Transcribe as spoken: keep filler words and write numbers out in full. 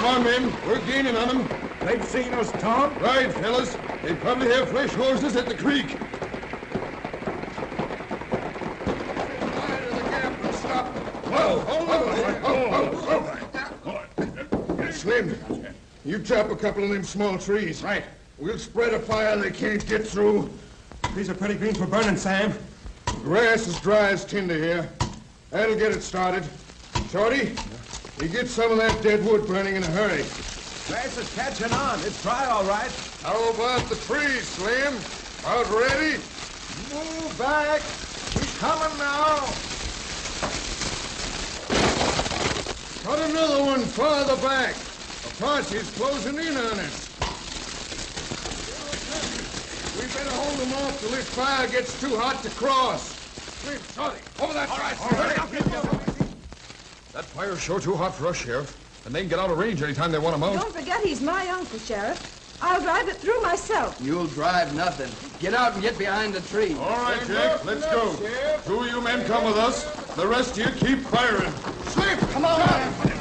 Come on, men. We're gaining on them. They've seen us, Tom? Right, fellas. They probably have fresh horses at the creek. Whoa, hold on. Slim, you chop a couple of them small trees. Right. We'll spread a fire they can't get through. These are pretty greens for burning, Sam. Grass is dry as tinder here. That'll get it started. Shorty, you get some of that dead wood burning in a hurry. Grass is catching on. It's dry, all right. How about the trees, Slim? Out ready? Move back. He's coming now. Cut another one farther back. Apache's closing in on us. We better hold them off till this fire gets too hot to cross. Slim, Shorty, over that side. That fire's sure too hot for us, Sheriff. And they can get out of range anytime they want to mount. Don't forget he's my uncle, Sheriff. I'll drive it through myself. You'll drive nothing. Get out and get behind the tree. All right, Jack, let's go. Two of you men come with us. The rest of you keep firing. Slim, come on.